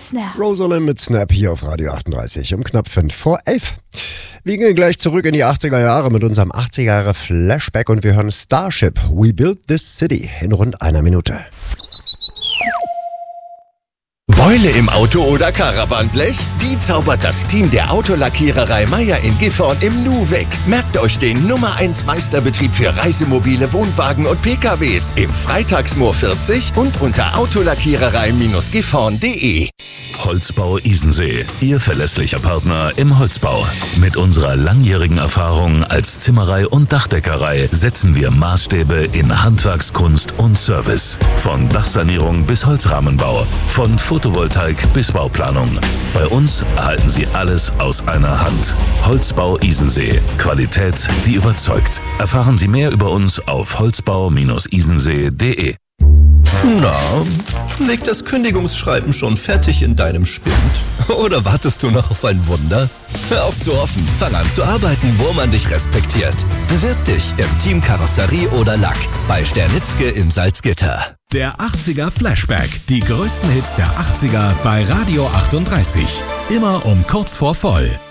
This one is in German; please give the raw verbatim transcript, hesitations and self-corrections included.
Snap. Rosalind mit Snap hier auf Radio achtunddreißig um knapp fünf vor elf. Wir gehen gleich zurück in die achtziger Jahre mit unserem achtziger Jahre Flashback und wir hören Starship, We Built This City in rund einer Minute. Beule im Auto oder Caravanblech? Die zaubert das Team der Autolackiererei Meier in Gifhorn im Nu weg. Merkt euch den Nummer eins Meisterbetrieb für Reisemobile, Wohnwagen und P K Ws im Freitagsmoor vierzig und unter autolackiererei gifhorn punkt de. Holzbau Isensee, Ihr verlässlicher Partner im Holzbau. Mit unserer langjährigen Erfahrung als Zimmerei und Dachdeckerei setzen wir Maßstäbe in Handwerkskunst und Service. Von Dachsanierung bis Holzrahmenbau, von Photovoltaik bis Bauplanung. Bei uns erhalten Sie alles aus einer Hand. Holzbau Isensee, Qualität, die überzeugt. Erfahren Sie mehr über uns auf holzbau isensee punkt de. Na, liegt das Kündigungsschreiben schon fertig in deinem Spind? Oder wartest du noch auf ein Wunder? Hör auf zu hoffen, fang an zu arbeiten, wo man dich respektiert. Bewirb dich im Team Karosserie oder Lack bei Sternitzke in Salzgitter. Der achtziger Flashback. Die größten Hits der achtziger bei Radio achtunddreißig. Immer um kurz vor voll.